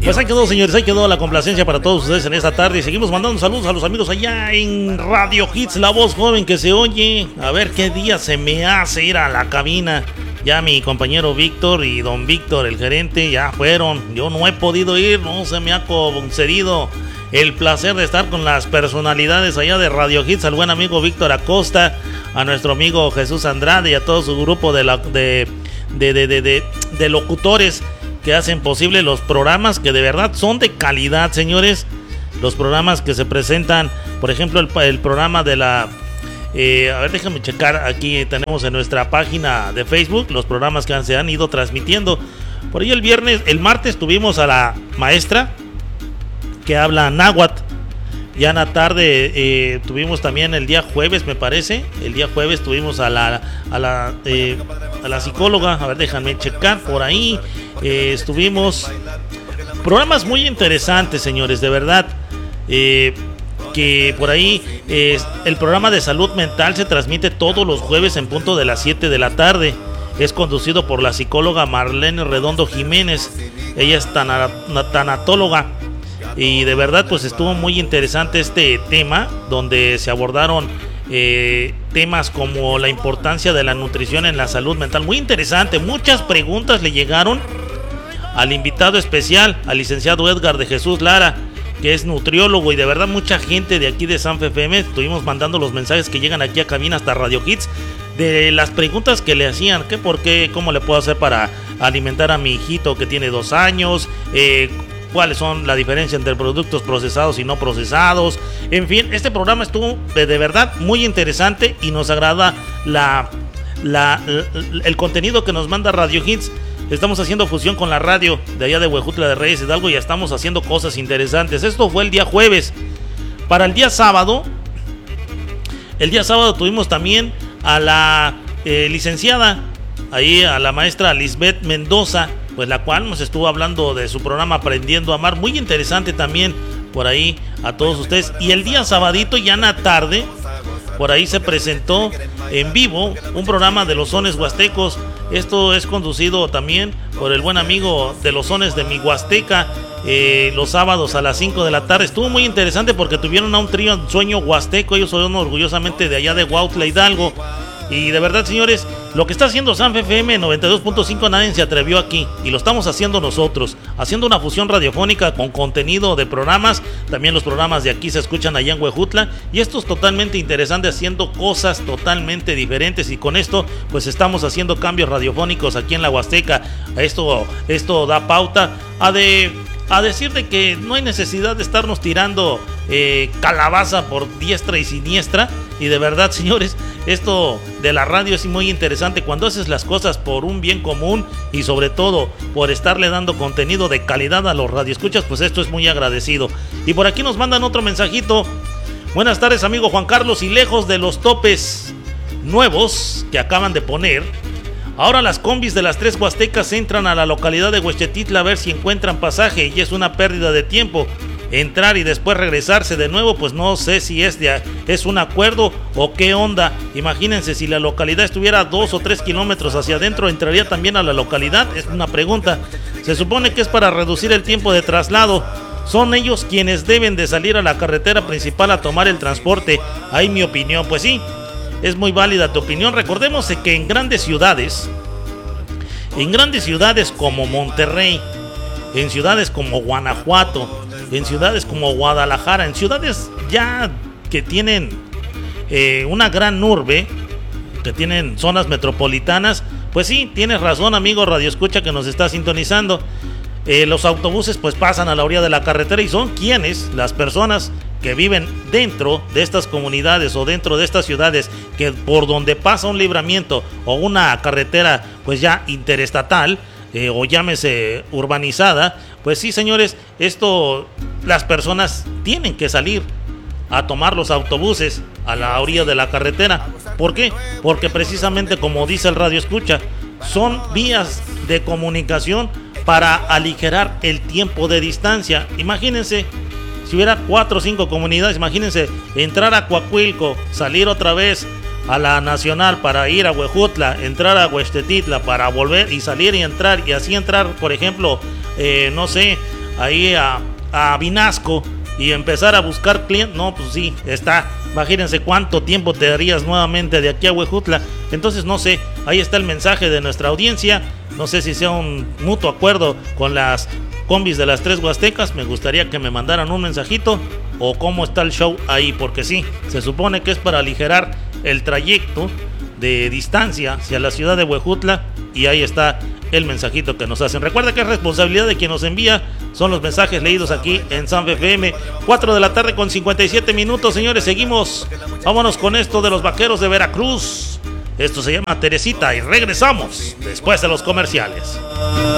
Pues ahí quedó, señores, ahí quedó la complacencia para todos ustedes en esta tarde. Y seguimos mandando saludos a los amigos allá en Radio Hits, la voz joven que se oye. A ver qué día se me hace ir a la cabina. Ya mi compañero Víctor y don Víctor, el gerente, ya fueron. Yo no he podido ir, no se me ha concedido el placer de estar con las personalidades allá de Radio Hits, al buen amigo Víctor Acosta, a nuestro amigo Jesús Andrade y a todo su grupo de locutores que hacen posible los programas que de verdad son de calidad, señores. Los programas que se presentan, por ejemplo, el programa de la... a ver, déjame checar, aquí tenemos en nuestra página de Facebook los programas que se han ido transmitiendo. Por ahí el martes tuvimos a la maestra que habla náhuatl. Ya en la tarde tuvimos también el día jueves, me parece. El día jueves tuvimos a la psicóloga. A ver, déjame checar por ahí. Estuvimos programas muy interesantes, señores, de verdad. Que por ahí el programa de salud mental se transmite todos los jueves en punto de las 7 de la tarde. Es conducido por la psicóloga Marlene Redondo Jiménez. Ella es tanatóloga. Y de verdad pues estuvo muy interesante este tema, donde se abordaron temas como la importancia de la nutrición en la salud mental. Muy interesante, muchas preguntas le llegaron al invitado especial, al licenciado Edgar de Jesús Lara, que es nutriólogo, y de verdad mucha gente de aquí de San FM estuvimos mandando los mensajes que llegan aquí a cabina hasta Radio Hits, de las preguntas que le hacían, que por qué, cómo le puedo hacer para alimentar a mi hijito que tiene 2 años, cuáles son la diferencia entre productos procesados y no procesados. En fin, este programa estuvo de verdad muy interesante y nos agrada el contenido que nos manda Radio Hits. Estamos haciendo fusión con la radio de allá de Huejutla de Reyes Hidalgo y ya estamos haciendo cosas interesantes. Esto fue el día jueves. Para el día sábado tuvimos también a la licenciada, ahí a la maestra Lisbeth Mendoza, pues la cual nos estuvo hablando de su programa Aprendiendo a Amar, muy interesante también por ahí a todos ustedes. Y el día sabadito, ya en la tarde, por ahí se presentó en vivo un programa de los sones huastecos. Esto es conducido también por el buen amigo de los sones de mi Huasteca, los sábados a las 5 de la tarde. Estuvo muy interesante porque tuvieron a un trío en Sueño Huasteco. Ellos son orgullosamente de allá de Huautla, Hidalgo. Y de verdad, señores, lo que está haciendo San FM 92.5 nadie se atrevió aquí, y lo estamos haciendo nosotros, haciendo una fusión radiofónica con contenido de programas. También los programas de aquí se escuchan allá en Huejutla, y esto es totalmente interesante, haciendo cosas totalmente diferentes, y con esto pues estamos haciendo cambios radiofónicos aquí en la Huasteca. Esto da pauta a decir de que no hay necesidad de estarnos tirando calabaza por diestra y siniestra. Y de verdad, señores, esto de la radio es muy interesante cuando haces las cosas por un bien común y sobre todo por estarle dando contenido de calidad a los radioescuchas. Pues esto es muy agradecido. Y por aquí nos mandan otro mensajito. Buenas tardes, amigo Juan Carlos, y lejos de los topes nuevos que acaban de poner, ahora las combis de las 3 Huastecas entran a la localidad de Huextetitla a ver si encuentran pasaje, y es una pérdida de tiempo entrar y después regresarse de nuevo. Pues no sé si es un acuerdo o qué onda. Imagínense, si la localidad estuviera 2 o 3 kilómetros hacia adentro, ¿entraría también a la localidad? Es una pregunta. Se supone que es para reducir el tiempo de traslado. Son ellos quienes deben de salir a la carretera principal a tomar el transporte. Ahí mi opinión. Pues sí, es muy válida tu opinión. Recordemos que en grandes ciudades como Monterrey, en ciudades como Guanajuato, en ciudades como Guadalajara, en ciudades ya que tienen una gran urbe, que tienen zonas metropolitanas, pues sí, tienes razón, amigo radioescucha que nos está sintonizando. Los autobuses pues pasan a la orilla de la carretera, y son quienes, las personas que viven dentro de estas comunidades o dentro de estas ciudades, que por donde pasa un libramiento o una carretera pues ya interestatal, o llámese urbanizada, pues sí, señores, las personas tienen que salir a tomar los autobuses a la orilla de la carretera. ¿Por qué? Porque precisamente, como dice el radio escucha, son vías de comunicación para aligerar el tiempo de distancia. Imagínense, si hubiera 4 o 5 comunidades, imagínense entrar a Coahuilco, salir otra vez a la Nacional para ir a Huejutla, entrar a Huextetitla para volver y salir y entrar, y así entrar, por ejemplo, no sé, ahí a Vinasco y empezar a buscar clientes. No, pues sí, está. Imagínense cuánto tiempo te darías nuevamente de aquí a Huejutla. Entonces no sé, ahí está el mensaje de nuestra audiencia. No sé si sea un mutuo acuerdo con las combis de las 3 Huastecas. Me gustaría que me mandaran un mensajito o cómo está el show ahí, porque sí, se supone que es para aligerar el trayecto de distancia hacia la ciudad de Huejutla, y ahí está el mensajito que nos hacen. Recuerda que es responsabilidad de quien nos envía, son los mensajes leídos aquí en San FM. 4 de la tarde con 57 minutos, señores, seguimos. Vámonos con esto de los Vaqueros de Veracruz. Esto se llama Teresita y regresamos después de los comerciales.